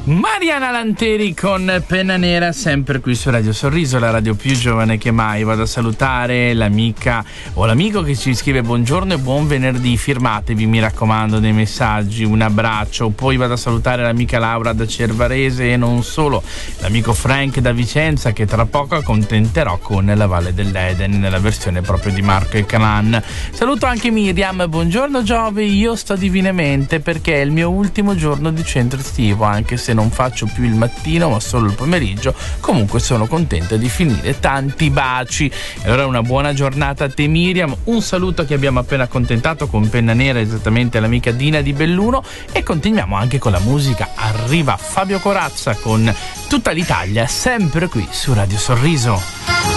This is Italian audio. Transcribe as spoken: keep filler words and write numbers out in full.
Mariana Lanteri con Penna Nera, sempre qui su Radio Sorriso, la radio più giovane che mai. Vado a salutare l'amica o l'amico che ci scrive buongiorno e buon venerdì, firmatevi mi raccomando nei messaggi, un abbraccio. Poi vado a salutare l'amica Laura da Cervarese e non solo, l'amico Frank da Vicenza, che tra poco accontenterò con La Valle dell'Eden nella versione proprio di Marco e Canaan. Saluto anche Miriam, buongiorno Giove, io sto divinamente perché è il mio ultimo giorno di centro estivo, anche se non faccio più il mattino ma solo il pomeriggio, comunque sono contenta di finire. Tanti baci. E allora una buona giornata a te Miriam, un saluto che abbiamo appena accontentato con Penna Nera, esattamente l'amica Dina di Belluno, e continuiamo anche con la musica. Arriva Fabio Corazza con Tutta l'Italia, sempre qui su Radio Sorriso.